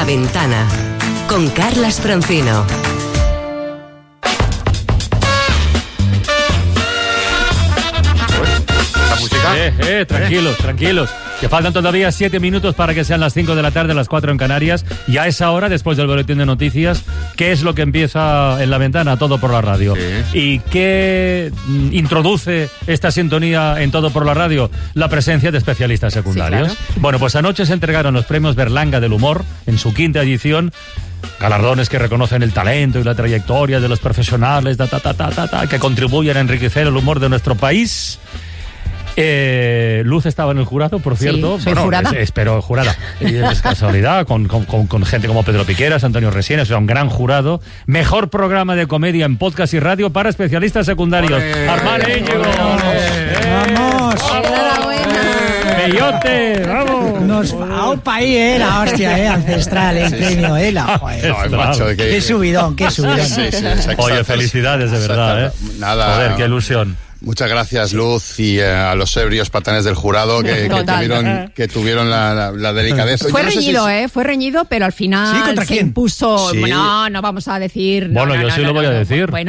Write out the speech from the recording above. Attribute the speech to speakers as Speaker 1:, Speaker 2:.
Speaker 1: La Ventana, con Carlas Francino.
Speaker 2: Tranquilos. Que faltan todavía 7 minutos para que sean las 5 de la tarde, las 4 en Canarias. Y a esa hora, después del boletín de noticias, ¿qué es lo que empieza en La Ventana? Todo por la radio. Sí. ¿Y qué introduce esta sintonía en Todo por la radio? La presencia de especialistas secundarios. Sí, claro. Bueno, pues anoche se entregaron los premios Berlanga del Humor en su 5ª edición. Galardones que reconocen el talento y la trayectoria de los profesionales que contribuyen a enriquecer el humor de nuestro país. Luz estaba en el jurado, por cierto.
Speaker 3: Sí, soy jurada.
Speaker 2: Espero jurada. Y es casualidad, con gente como Pedro Piqueras, Antonio Resines, un gran jurado. Mejor programa de comedia en podcast y radio para especialistas secundarios. Armane Íñigo.
Speaker 3: ¡Vamos!
Speaker 2: ¡Enhorabuena! ¡Bellote! ¡Vamos!
Speaker 3: Nos va un país, la hostia, ancestral, el premio, Qué subidón.
Speaker 4: Sí,
Speaker 2: oye, felicidades, de verdad,
Speaker 4: Nada.
Speaker 2: Joder, qué ilusión.
Speaker 4: Muchas gracias, Luz, y a los ebrios patanes del jurado que tuvieron la delicadeza.
Speaker 5: Fue reñido, fue reñido, pero al final
Speaker 3: ¿Sí? ¿Contra
Speaker 5: se
Speaker 3: quién?
Speaker 5: impuso.
Speaker 4: Sí.
Speaker 5: No vamos a decir.
Speaker 2: Bueno, yo sí lo voy a decir.
Speaker 5: Bueno,